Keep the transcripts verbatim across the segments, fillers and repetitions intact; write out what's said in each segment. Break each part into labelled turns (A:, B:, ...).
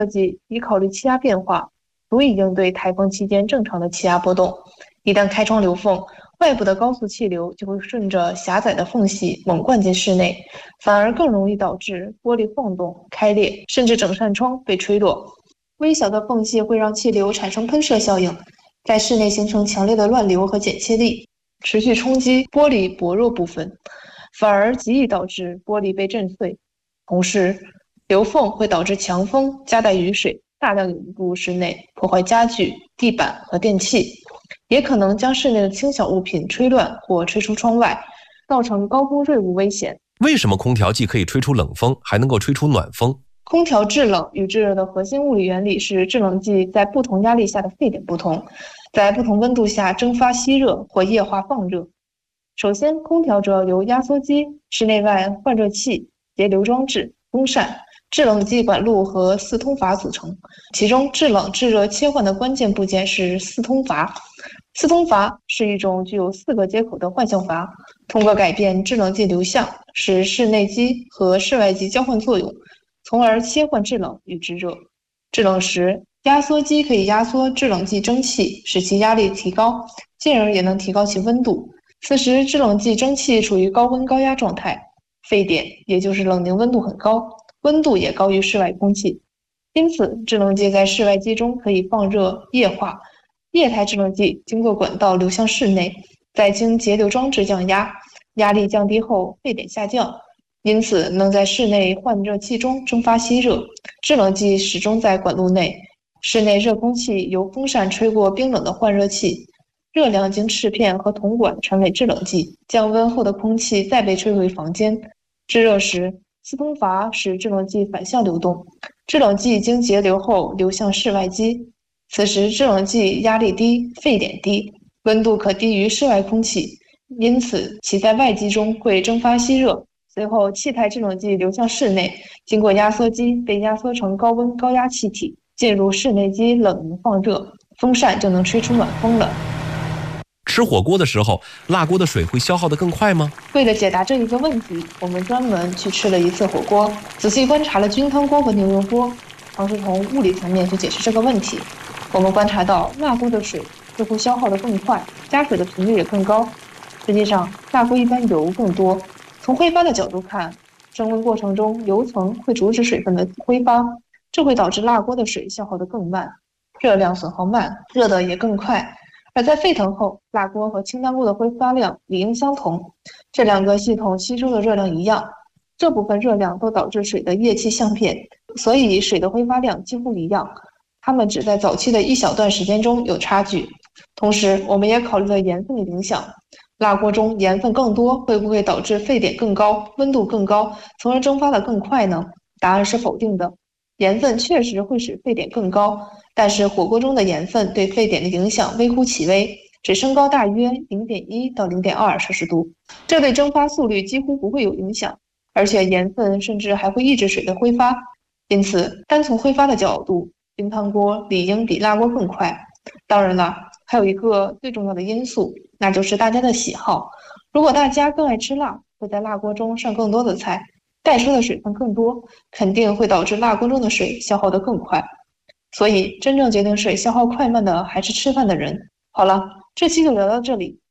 A: 计已考虑气压变化，足以应对台风期间正常的气压波动。一旦开窗留缝，外部的高速气流就会顺着狭窄的缝隙猛灌进室内，反而更容易导致玻璃晃动、开裂，甚至整扇窗被吹落。微小的缝隙会让气流产生喷射效应，在室内形成强烈的乱流和剪切力，持续冲击玻璃薄弱部分，反而极易导致玻璃被震碎。同时，留缝会导致强风夹带雨水大量涌入室内，破坏家具、地板和电器，也可能将室内的轻小物品吹乱或吹出窗外，造成高空坠物危险。
B: 为什么空调既可以吹出冷风，还能够吹出暖风？
A: 空调制冷与制热的核心物理原理是制冷剂在不同压力下的沸点不同，在不同温度下蒸发吸热或液化放热。首先，空调主要由压缩机、室内外换热器、节流装置、风扇、制冷剂管路和四通阀组成，其中制冷制热切换的关键部件是四通阀。四通阀是一种具有四个接口的换向阀，通过改变制冷剂流向，使室内机和室外机交换作用，从而切换制冷与制热。制冷时，压缩机可以压缩制冷剂蒸汽，使其压力提高，进而也能提高其温度。此时制冷剂蒸汽处于高温高压状态，沸点也就是冷凝温度很高，温度也高于室外空气，因此制冷剂在室外机中可以放热液化。液态制冷剂经过管道流向室内，再经节流装置降压，压力降低后沸点下降，因此能在室内换热器中蒸发吸热。制冷剂始终在管路内，室内热空气由风扇吹过冰冷的换热器，热量经翅片和铜管传给制冷剂，降温后的空气再被吹回房间。制热时，四通阀使制冷剂反向流动，制冷剂经节流后流向室外机。此时制冷剂压力低，沸点低，温度可低于室外空气，因此其在外机中会蒸发吸热。随后气态制冷剂流向室内，经过压缩机被压缩成高温高压气体，进入室内机冷凝放热，风扇就能吹出暖风了。
B: 吃火锅的时候，辣锅的水会消耗得更快吗？
A: 为了解答这一个问题，我们专门去吃了一次火锅，仔细观察了菌汤锅和牛油锅，尝试从物理层面去解释这个问题。我们观察到辣锅的水似乎消耗得更快，加水的频率也更高。实际上，辣锅一般油更多。从挥发的角度看，升温过程中油层会阻止水分的挥发，这会导致辣锅的水消耗得更慢，热量损耗慢，热得也更快。而在沸腾后，辣锅和清汤锅的挥发量理应相同，这两个系统吸收的热量一样，这部分热量都导致水的液气相变，所以水的挥发量几乎一样。它们只在早期的一小段时间中有差距。同时，我们也考虑了盐分的影响。辣锅中盐分更多，会不会导致沸点更高、温度更高，从而蒸发得更快呢？答案是否定的。盐分确实会使沸点更高，但是火锅中的盐分对沸点的影响微乎其微，只升高大约 零点一 到 零点二 摄氏度，这对蒸发速率几乎不会有影响，而且盐分甚至还会抑制水的挥发。因此，单从挥发的角度，菌汤锅理应比辣锅更快。当然了，还有一个最重要的因素，那就是大家的喜好。如果大家更爱吃辣，会在辣锅中上更多的菜，带出的水分更多，肯定会导致辣锅中的水消耗得更快。所以，真正决定水消耗快慢的还是吃饭的人。好了，这期就聊到这里。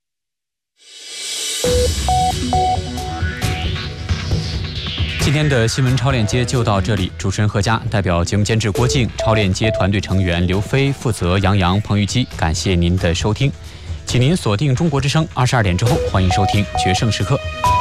C: 今天的新闻超链接就到这里，主持人何佳代表节目监制郭靖、超链接团队成员刘飞、负责杨洋、彭玉基，感谢您的收听，请您锁定中国之声，二十二点之后欢迎收听决胜时刻。